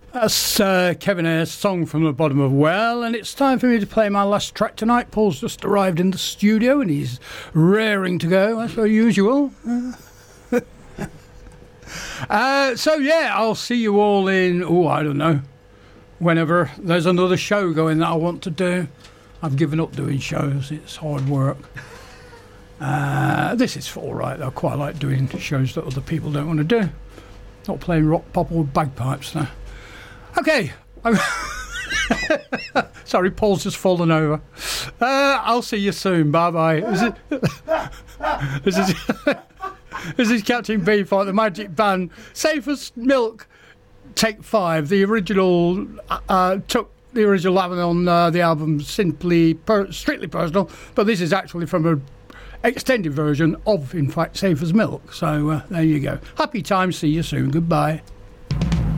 That's Kevin Ayre's song from the bottom of Well, and it's time for me to play my last track tonight. Paul's just arrived in the studio and he's raring to go, as per usual. So yeah, I'll see you all in, I don't know, whenever there's another show going that I want to do. I've given up doing shows, it's hard work. This is all right, I quite like doing shows that other people don't want to do. Not playing rock, pop or bagpipes now. Okay. Sorry, Paul's just fallen over. I'll see you soon. Bye-bye. This is Captain Beefheart, the Magic Band. Safe as Milk, take 5. The original took the original album on the album Strictly Personal, but this is actually from an extended version of, in fact, Safe as Milk. So there you go. Happy times. See you soon. Goodbye.